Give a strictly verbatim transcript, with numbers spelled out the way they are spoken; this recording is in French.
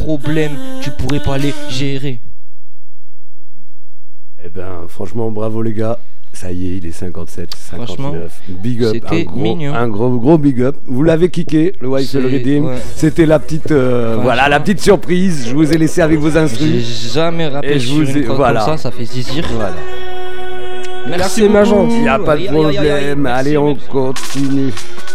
problèmes, tu pourrais pas les gérer. Eh ben, franchement, bravo les gars. Ça y est, il est cinquante-sept, cinquante-neuf. Big up, un gros, mignon. un gros, gros big up. Vous l'avez kické, le Weissel Redeem. Ouais. C'était la petite, euh, voilà, la petite surprise. Je vous ai laissé avec vos instruments. J'ai jamais rappelé sur une ai, voilà. Comme ça, ça fait zizir. Voilà. Merci, Merci Magent. Il n'y a pas de problème. Allez, on continue.